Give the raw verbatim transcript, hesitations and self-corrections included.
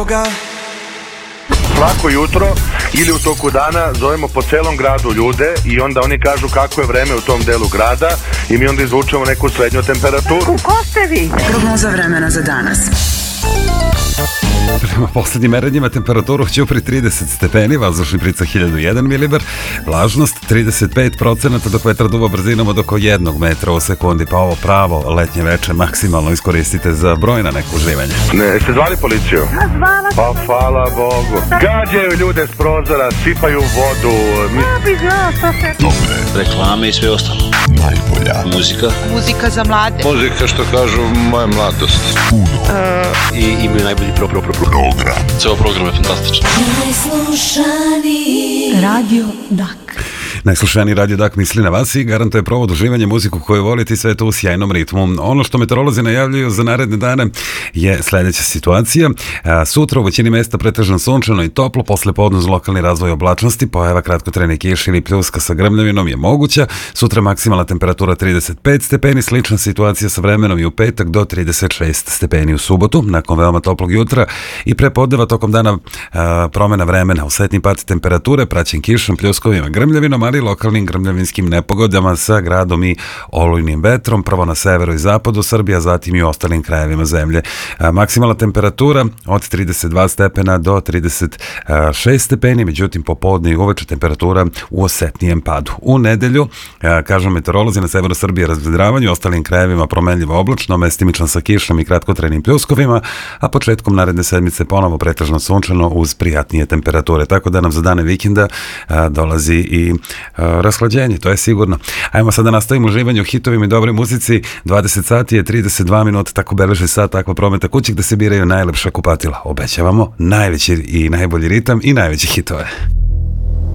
Svako jutro ili u toku dana zovemo po celom gradu ljude i onda oni kažu kako je vreme u tom delu grada i mi onda izvučemo neku srednju temperaturu. Ko ste vi? Prognoza vremena za danas. Prema poslednjim merenjima temperaturu Ćupri trideset stepeni, vazdušni pritisak hiljadu jedan milibar, vlažnost trideset pet procenata, dok vetar duva brzinom od oko jednog metra u sekundi, pa ovo pravo letnje veče maksimalno iskoristite za brojna neka uživanja. Ne, jeste zvali policiju? Pa hvala Bogu. Gađaju ljude s prozora, sipaju vodu. Mi... Dobre. Reklame i sve ostalo. Najbolja. Muzika. Muzika za mlade. Muzika, što kažu, moja mladost. Puno. Uh, I imaju najbolji pro, pro, pro, pro. Program. Ceo program je fantastičan. Najslušaniji Radio Dak. Najslušaniji Radio Dak misli na vas i garantuje provod uživanje muziku koju volite i sve to u sjajnom ritmu. Ono što meteorolozi najavljuju za naredne dane je sledeća situacija. Sutra u većini mesta pretežno sunčano i toplo, posle podne uz lokalni razvoj oblačnosti, pojava kratkotrajne kiše ili pljuska sa grmljavinom je moguća. Sutra maksimalna temperatura trideset pet stepeni, slična situacija sa vremenom i u petak do trideset šest stepeni u subotu. Nakon veoma toplog jutra i prepodneva tokom dana a, promena vremena, osetni pad temperature praćen kišom, pljuskovima, grmljavinom, ali lokalnim grmljavinskim nepogodama sa gradom i olujnim vetrom, prvo na severu i zapadu Srbije, a zatim i u ostalim krajevima zemlje. A, maksimalna temperatura od trideset dva stepena do trideset šest stepeni, međutim popodne i uveče temperatura u osetnijem padu. U nedelju, a, kažu meteorolozi, na severu Srbije razvedravanje, u ostalim krajevima promenljivo oblačno, mestimično sa kišom i kratkotrajnim pljuskovima, a početkom naredne sedmice ponovo pretežno sunčano uz prijatnije temperature. Tako da nam za dane vikenda a, dolazi i a, rashlađenje, to je sigurno. Ajmo sada nastavimo uživanje u hitovima i dobroj muzici. dvadeset sati je trideset dva minuta, tako beleži sat takva prometa kući gde se biraju najlepša kupatila. Obećavamo najveći i najbolji ritam i najveći hitove.